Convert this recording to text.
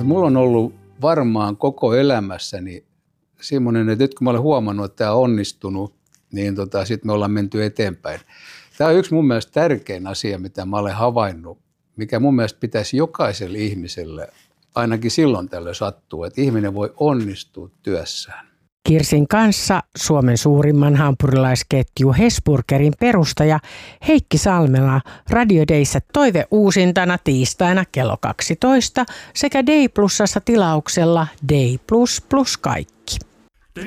Mulla on ollut varmaan koko elämässäni semmoinen, että nyt kun mä olen huomannut, että tämä on onnistunut, niin sitten me ollaan menty eteenpäin. Tämä on yksi mun mielestä tärkein asia, mitä mä olen havainnut, mikä mun mielestä pitäisi jokaiselle ihmiselle ainakin silloin tällöin sattuu, että ihminen voi onnistua työssään. Kirsin kanssa Suomen suurimman hampurilaisketju Hesburgerin perustaja Heikki Salmela Radio Dayssä toiveuusintana tiistaina kello 12 sekä Day Plusassa tilauksella Day Plus plus kaikki.